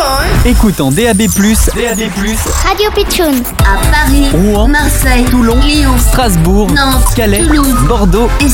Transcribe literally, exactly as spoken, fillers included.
Écoute en D A B plus, D A B plus, Radio Pitchoun. À Paris, Rouen, Marseille, Toulon, Lyon, Strasbourg, Nantes, Calais, Toulouse, Bordeaux et